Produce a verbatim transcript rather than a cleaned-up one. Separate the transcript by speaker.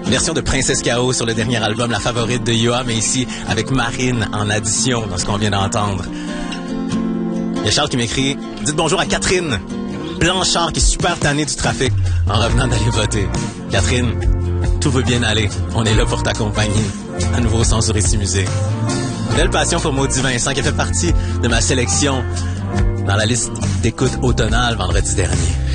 Speaker 1: Version de Princesse K O sur le dernier album, la favorite de Yoa, mais ici avec Marine en addition dans ce qu'on vient d'entendre. Il y a Charles qui m'écrit « Dites bonjour à Catherine Blanchard qui est super tannée du trafic en revenant d'aller voter. Catherine, tout veut bien aller. On est là pour t'accompagner. À nouveau son sur Ici Musée. Belle passion pour Maudit Vincent qui a fait partie de ma sélection dans la liste d'écoute automnale vendredi dernier.